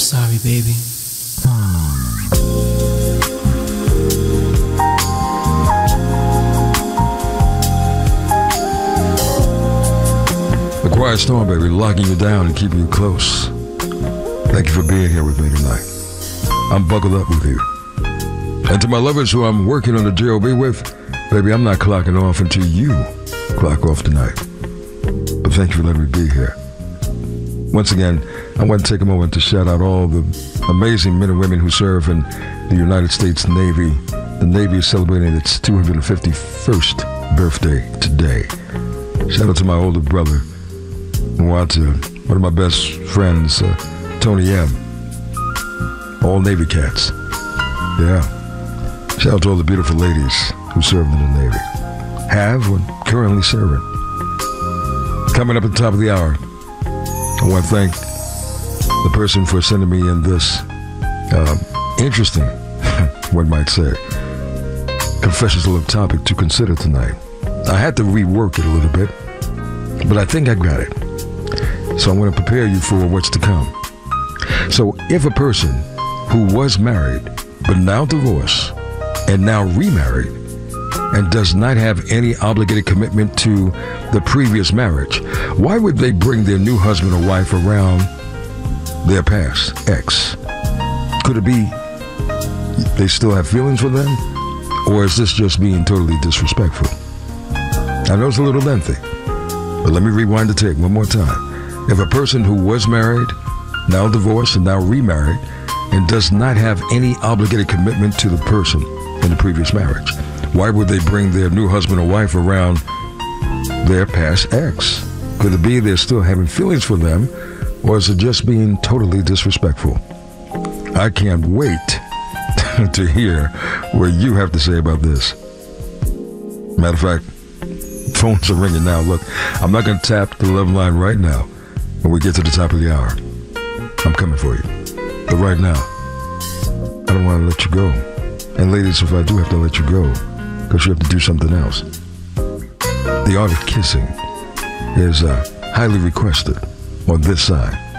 sorry, baby. The Quiet Storm, baby, locking you down and keeping you close. Thank you for being here with me tonight. I'm buckled up with you. And to my lovers who I'm working on the J.O.B. with, baby, I'm not clocking off until you clock off tonight. But thank you for letting me be here. Once again, I want to take a moment to shout out all the amazing men and women who serve in the United States Navy. The Navy is celebrating its 251st birthday today. Shout out to my older brother, one of my best friends, Tony M. All Navy cats. Yeah. Shout out to all the beautiful ladies who served in the Navy. Have or currently serving. Coming up at the top of the hour, I want to thank the person for sending me in this interesting, one might say, confessional topic to consider tonight. I had to rework it a little bit, but I think I got it. So I'm going to prepare you for what's to come. So if a person who was married but now divorced and now remarried and does not have any obligated commitment to the previous marriage, why would they bring their new husband or wife around their past ex? Could it be they still have feelings for them? Or is this just being totally disrespectful? I know it's a little lengthy, but let me rewind the tape one more time. If a person who was married, now divorced and now remarried, and does not have any obligated commitment to the person in the previous marriage, why would they bring their new husband or wife around their past ex? Could it be they're still having feelings for them, or is it just being totally disrespectful? I can't wait to hear what you have to say about this. Matter of fact, phones are ringing now. Look, I'm not going to tap the love line right now when we get to the top of the hour. I'm coming for you. But right now, I don't want to let you go. And ladies, if I do have to let you go, because you have to do something else. The art of kissing is highly requested on this side.